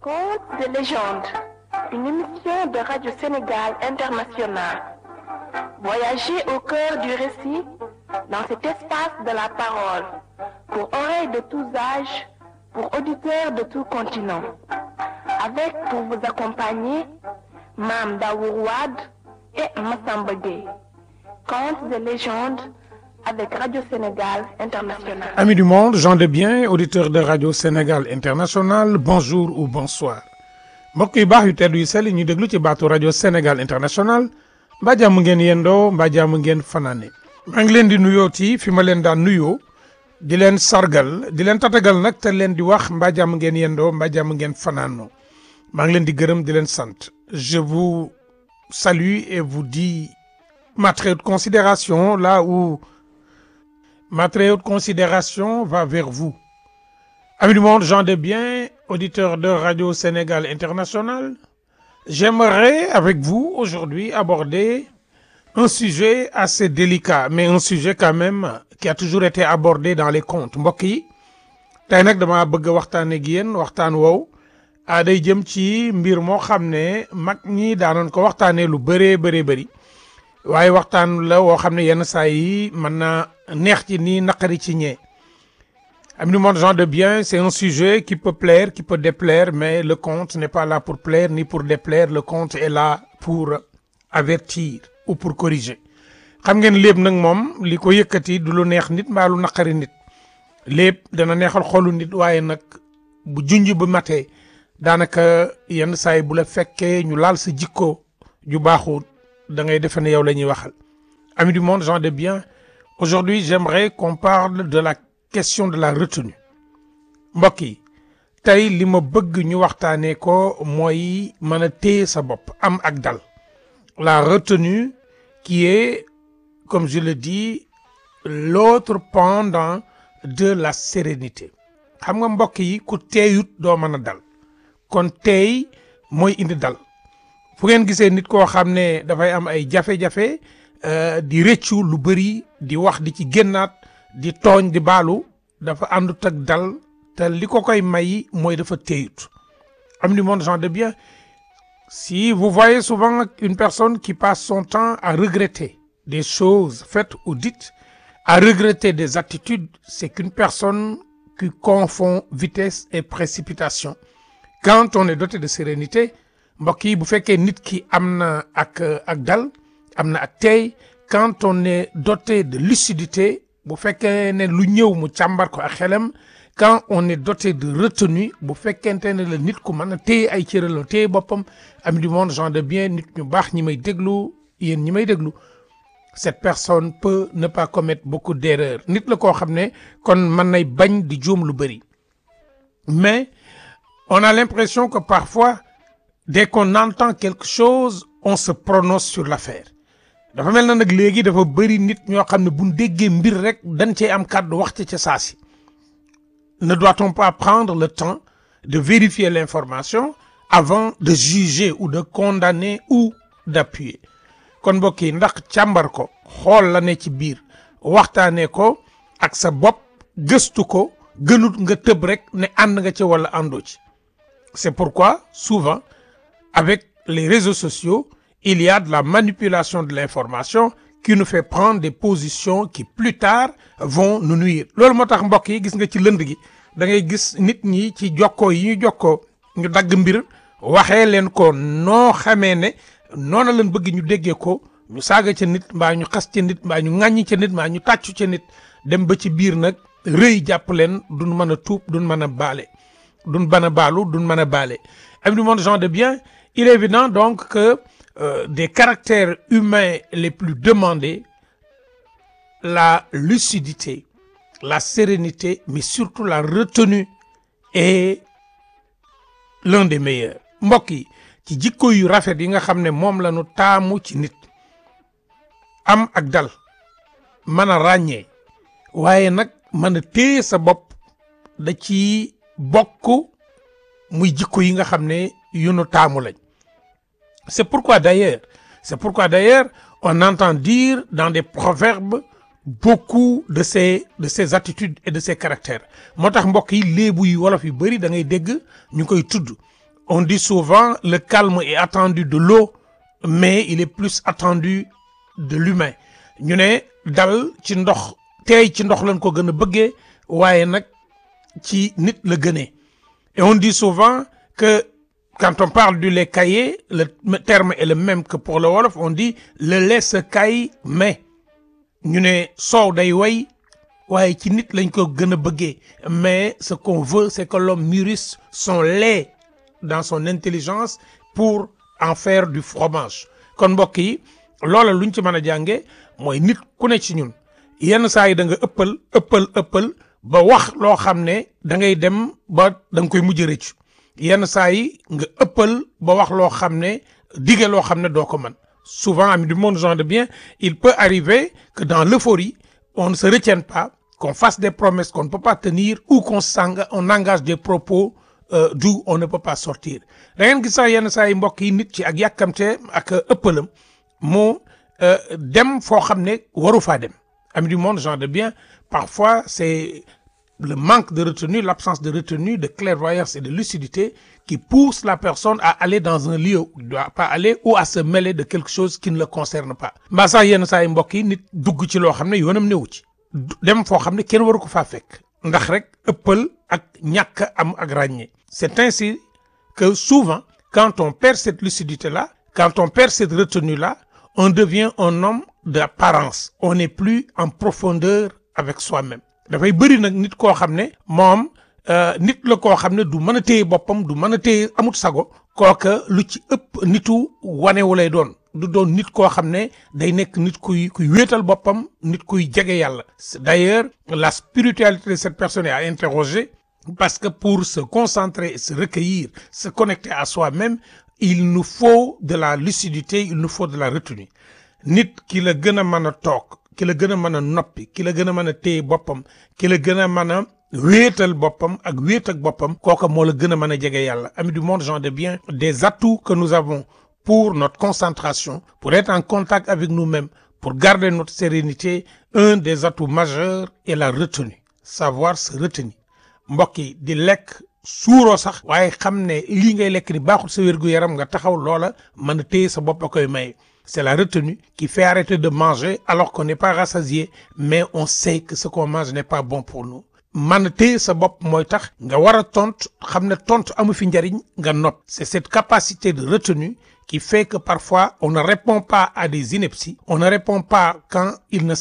Contes de légende, une émission de Radio Sénégal International. Voyagez au cœur du récit, dans cet espace de la parole, pour oreilles de tous âges, pour auditeurs de tout continent. Avec pour vous accompagner, Mame Daour Wade et Massamba Gueye. Contes de légende avec Radio Sénégal International. Amis du monde, gens de bien, auditeurs de Radio Sénégal International, bonjour ou bonsoir. mbokk yu baax yu tedd yu sell ñu déglu ci baatu Radio Sénégal International mbaa jàmm ngeen yendoo mbaa jàmm ngeen fanaane. maa ngi leen di nuyooti fi ma leen daan nuyoo di leen sargal di leen tatagal nag te leen di wax mbaa jàmm ngeen yendoo mbaa jàmm ngeen fanaanoo. maa ngi leen di gërëm di leen sant. Je vous salue et vous dis ma très haute considération là où ma très haute considération va vers vous. Amis du monde, gens de bien, auditeurs de Radio Sénégal International, j'aimerais avec vous aujourd'hui aborder un sujet assez délicat, mais un sujet quand même qui a toujours été abordé dans les contes. Mbokk yi tey nag dama bëgg a waxtaan ak yéen waxtaan woowu day jëm ci mbir moo xam ne mag ñi daanoon ko waxtaanee lu bëri waaye waxtaan la woo xam ne yenn saa yi mën na neex ci nii naqari ci ñee. Amis du monde, gens de bien, c'est un sujet qui peut plaire, qui peut déplaire, mais le conte n'est pas là pour plaire ni pour déplaire. Le conte est là pour avertir ou pour corriger. xam ngeen léeb nag moom li ko yëkkati du lu neex nit mbaa lu naqari nit. léeb dana neexal xolu nit waaye nag bu junj bu matee daanaka yenn saa yi bu la fekkee ñu laal sa jikko ju baaxut da ngay defe ne yow la ñuy waxal. Amis du monde, gens de bien, aujourd'hui j'aimerais qu'on parle de la question de la retenue. Mbokk yi tey li ma bëgg ñu waxtaanee ko mooy mën a téye sa bopp am ak dal. La retenue qui est, comme je le dis, l'autre pendant de la sérénité. xam nga mbokk yi ku teeyut doo mën a dal kon teey mooy indi dal. fu ngeen gisee nit koo xam ne dafay am ay jafe-jafe di rëccu lu bëri di wax di ci génnaat di tooñ di baalu dafa àndut ak dal te li ko koy may mooy dafa teeyut. Amis du monde, gens de bien, si vous voyez souvent une personne qui passe son temps à regretter des choses faites ou dites, à regretter des attitudes, c'est qu'une personne qui confond vitesse et précipitation. Quand on est doté de sérénité, mbokk yi bu fekkee nit ki am na ak dal am na ak teey, quand on est doté de lucidité, bu fekkee ne lu ñëw mu càmbar ko ak xelam, quand on est doté de retenue, bu fekkente ne la nit ku mën a téye ay cëralam téye boppam. Amis du monde, gens de bien, nit ñu baax ñi may déglu yéen ñi may déglu, cette personne peut ne pas commettre beaucoup d'erreurs. Nit la koo xam ne kon mën nay bañ di juum lu bëri, mais on a l'impression que parfois dès qu'on entend quelque chose on se prononce sur l'affaire. dafa mel na nag léegi dafa bëri nit ñoo xam ne buñ déggee mbir rek dañ cee am kàddu wax ca saasi. Ne doit-on pas prendre le temps de vérifier l'information avant de juger ou de condamner ou d'appuyer? kon mbokk yi ndax càmbar ko xool la ne ci biir waxtaanee ko ak sa bopp gëstu ko gënut nga tëb rek ne ànd nga ci wala àndoo ci. C'est pourquoi souvent avec les réseaux sociaux il y a de la manipulation de l'information qui nous fait prendre des positions qui plus tard vont nous nuire. loolu moo tax mbokk yi gis nga ci lënd gi da ngay gis nit ñi ci jokkoo yi ñu jokkoo ñu dagg mbir waxee leen ko noo xamee ne noona leen bëgg ñu déggee ko ñu saaga ca nit mbaa ñu xas ca nit mbaa ñu ŋàññi ca nit mbaa ñu tàccu ca nit dem ba ci biir nag rëy jàpp leen duñ mën a tuub duñ mën a baale duñ mën a baalu duñ mën a baale. Amis du monde, gens de bien, il est évident donc que des caractères humains les plus demandés, la lucidité, la sérénité, mais surtout la retenue est l'un des meilleurs. Mbokk yi ci jikko yu rafet yi nga xam ne moom la ñu taamu ci nit am ak dal mën a ràññee waaye nag mën a téye sa bopp da ci bokk muy jikko yi nga xam ne yu ñu taamu lañ. C'est pourquoi d'ailleurs on entend dire dans des proverbes beaucoup de ces attitudes et de ces caractères. moo tax mbokk yi léebu yu wolof yu bëri da ngay dégg ñu koy tudd On dit souvent le calme est attendu de l'eau, mais il est plus attendu de l'humain. ñu ne dal ci ndox teey ci ndox lañ ko gën a bëggee waaye nag ci nit la gënee. Et on dit souvent que quand on parle du lait caillé, le terme est le même que pour le wolof, on dit le lait se caille mais ñu ne soow day way waaye ci nit lañ ko gën a bëggee. Mais ce qu'on veut c'est que l'homme mûrisse son lait dans son intelligence pour en faire du fromage. Kon mbokk yi loola luñ ci mën a jànge mooy nit ku ne ci ñun yenn saa yi da nga ëppal ba wax loo xam ne da ngay dem ba da nga koy mujj rëccu. yenn saa yi nga ëppal ba wax loo xam ne dige loo xam ne doo ko mën. Souvent, amis du monde, gens de bien, il peut arriver que dans l'euphorie, on ne se retienne pas, qu'on fasse des promesses qu'on ne peut pas tenir ou on engage des propos d'où on ne peut pas sortir. Da ngeen gis sax yenn saa yi mbokk yi nit ci ak yàkkamte ak ëppalam moo dem foo xam ne waru faa dem. Amis du monde, gens de bien, parfois c'est le manque de retenue, l'absence de retenue, de clairvoyance et de lucidité qui pousse la personne à aller dans un lieu où il ne doit pas aller ou à se mêler de quelque chose qui ne le concerne pas. Mbaa sax yenn saa yi mbokk yi nit dugg ci loo xam ne yoonam newu ci dem foo xam ne kenn waru ko faa fekk ndax rek ëppal ak ñàkk am ak ràññee. C'est ainsi que souvent quand on perd cette lucidité-là, quand on perd cette retenue-là, on devient un homme d'apparence. On n'est plus en profondeur avec soi-même. Dafay bëri nag nit koo xam ne moom nit la koo xam ne du mën a téye boppam du mën a téye amut sago kooka lu ci ëpp nitu wanewu lay doon du doon nit koo xam ne day nekk nit kuy wéetal boppam nit kuy jege yàlla. D'ailleurs la spiritualité de cette personne est à interroger parce que pour se concentrer et se recueillir se connecter à soi-même il nous faut de la lucidité, il nous faut de la retenue. Nit ki la gën a mën a toog ki la gën a mën a noppi ki la gën a mën a téye boppam ki la gën a mën a wéetal boppam ak wéet ak boppam kooka moo la gën a mën a jege yàlla. Amis du monde, gens de bien, des atouts que nous avons pour notre concentration, pour être en contact avec nous-mêmes, pour garder notre sérénité, un des atouts majeurs est la retenue, savoir se retenir. Mbokk yi di lekk suuroo sax waaye xam ne lii ngay lekk ni baaxul sa wérgu yaram nga taxaw loola mën a téye sa bopp a koy maye. C'est la retenue qui fait arrêter de manger alors qu'on n'est pas rassasié, mais on sait que ce qu'on mange n'est pas bon pour nous. Man téye sa bopp mooy tax nga war a tontu xam ne tontu amu fi njariñ nga nopp. C'est cette capacité de retenue qui fait que parfois on ne répond pas à des inepties, on ne répond pas quand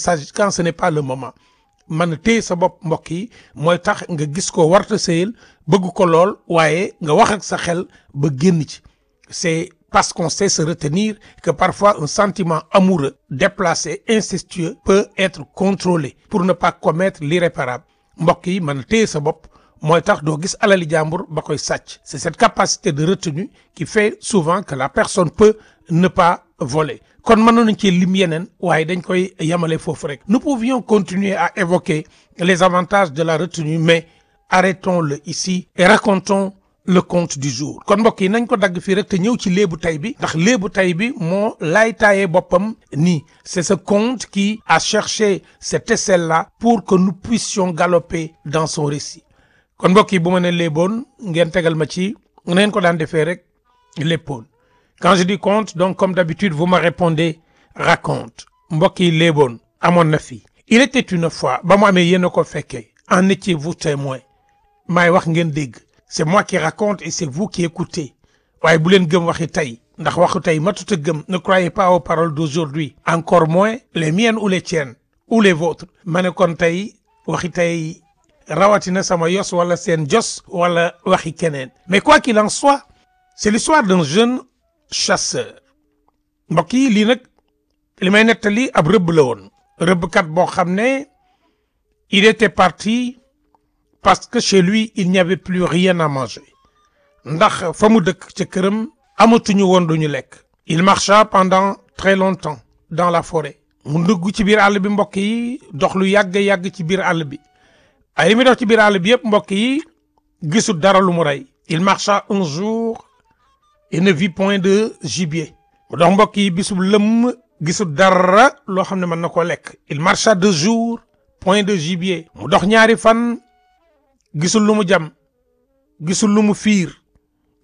ce n'est pas le moment. Man téye sa bopp mbokk yi mooy tax nga gis ko warta sëyal bëgg ko lool waaye nga wax ak sa xel ba génn ci. C'est parce qu'on sait se retenir que parfois un sentiment amoureux, déplacé, incestueux peut être contrôlé pour ne pas commettre l'irréparable. Mbokk yi man téye sa bopp mooy tax doo gis alali jàmbur ba koy sàcc. C'est cette capacité de retenue qui fait souvent que la personne peut ne pas voler. Kon mënoon nañ ci lim yeneen waaye dañ koy yamale foofu rek. Nous pouvions continuer à évoquer les avantages de la retenue mais arrêtons-le ici et racontons le conte du jour. Kon mbokk yi nañ ko dagg fii rek te ñëw ci léebu tay bi ndax léebu tay bi moo laay taayee boppam nii. C'est ce conte qui a cherché cette aisselle-là pour que nous puissions galoper dans son récit. Kon mbokk yi bu ma ne léeboon ngeen tegal ma ci ngeen ko daan defee rek léppoon. Quand je dis conte, donc comme d'habitude vous me répondez raconte. Mbokk yi léeboon amoon na fi. Il était une fois ba mu amee yéen a ko fekkee en étiez-vous témoin. Maay wax ngeen dégg. C'est moi qui raconte et c'est vous qui écoutez. waaye bu leen gëm waxi tey ndax waxu tey matut a gëm. Ne croyez pas aux paroles d'aujourd'hui, encore moins les miennes ou les tiennes ou les vôtres. Ma ne kon tey waxi tey rawatina sama yos wala seen jos wala waxi keneen. Mais quoi qu'il en soit, c'est l'histoire d'un jeune chasseur. Mbokk yi lii nag li may nettali ab rëbb la woon. rëbbkat boo xam ne il était parti parce que chez lui il n'y avait plus rien à manger. Ndax fa mu dëkk ca këram amatuñu woon duñu lekk. Il marcha pendant très longtemps dans la forêt. mu dugg ci biir àll bi mbokk yi dox lu yàgg ci biir àll bi. ay li muy dox ci biir àll bi yëpp mbokk yi gisul dara lu mu rey. Il marcha un jour et ne vit point de gibier. mu dox mbokk yi bisub lëmm gisul dara loo xam ne mën na koo lekk. Il marcha 2 jours, point de gibier. mu dox ñaari fan gisul lu mu jam gisul lu mu fiir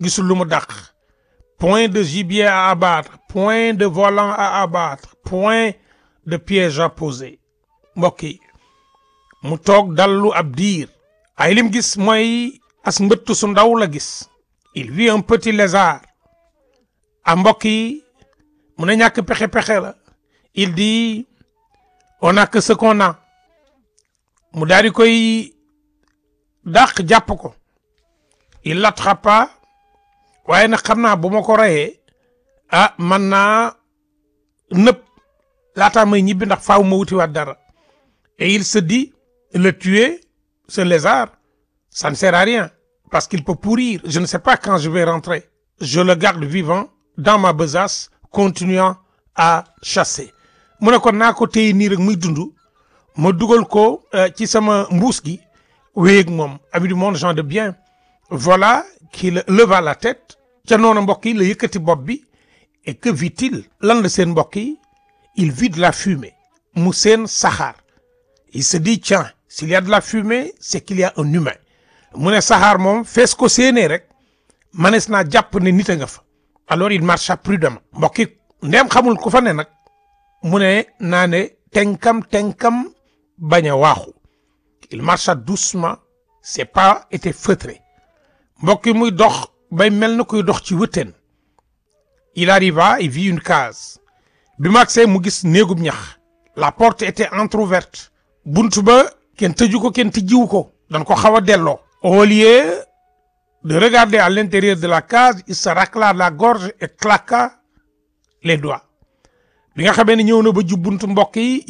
gisul lu mu dàq. Point de gibier à abattre, point de volant à abattre, point de piège à poser. Mbokk yi mu toog dallu ab diir ay lim gis mooy as mbëtt su ndaw la gis. Il vit un petit lézard. A mbokk yi mu ne ñàkk pexe la. Il dit on n'a que ce qu'on a. mu daal di koy dàq jàpp ko. Il l'attrapa. waaye nag xam naa bu ma ko reyee man naa nëpp laataa may ñibbi ndax faaw ma wutiwaat dara. Et il se dit le tuer ce lézard ça ne sert à rien parce qu'il peut pourrir. Je ne sais pas quand je vais rentrer. Je le garde vivant dans ma besace continuant à chasser. mu ne kon naa ko téye nii rek muy dund ma dugal ko ci sama mbuus gi wéeg moom. Ami du monde, gens de bien. Voilà qu'il leva la tête ca noonu mbokk yi la yëkkati bopp bi. Et que vit-il? Lan la seen mbokk yi? Il vit de la fumée. mu seen saxaar. Il se dit tiens s'il y a de la fumée c'est qu'il y a un humain. mu ne saxaar moom fees ko séenee rek manes naa jàpp ne nit a nga fa. Alors il marcha prudemment. mbokk yi ndeem xamul ku fa ne nag mu ne naa ne tenkam bañ a waaxu. Il marcha doucement ses pas étaient feutrés. mbokk yi muy dox bay mel na kuy dox ci wëteen. Il arriva et vit une case. bi mu agsee mu gis néegub ñax. La porte était entrouverte. buntu ba kenn tëju ko kenn tijjiwu ko. dañ ko xaw a delloo. Au lieu de regarder à l'intérieur de la case, il se racla la gorge et claqua les doigts. bi nga xamee ne ñëw na ba jub buntu mbokk yi